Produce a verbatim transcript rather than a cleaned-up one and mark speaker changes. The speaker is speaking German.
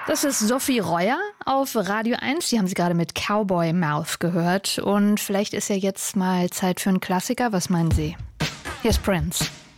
Speaker 1: Das ist Sophie Reuer auf Radio eins. Die haben Sie gerade mit Cowboy Mouth gehört. Und vielleicht ist ja jetzt mal Zeit für einen Klassiker. Was meinen Sie? Hier ist Prince.